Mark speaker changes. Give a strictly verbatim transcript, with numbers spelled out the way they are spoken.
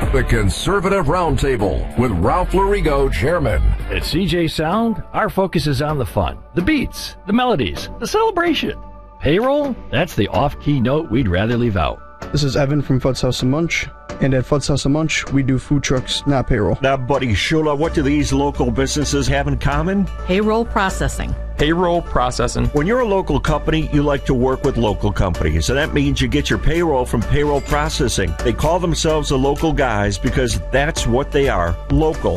Speaker 1: The Conservative Roundtable with Ralph Larigo, Chairman.
Speaker 2: At C J Sound, our focus is on the fun, the beats, the melodies, the celebration. Payroll, that's the off-key note we'd rather leave out.
Speaker 3: This is Evan from Fud's House of Munch, and at Fud's House of Munch, we do food trucks, not payroll.
Speaker 4: Now, buddy Shula, what do these local businesses have in common?
Speaker 5: Payroll processing.
Speaker 6: Payroll processing.
Speaker 4: When you're a local company, you like to work with local companies, so that means you get your payroll from Payroll Processing. They call themselves the local guys because that's what they are, local.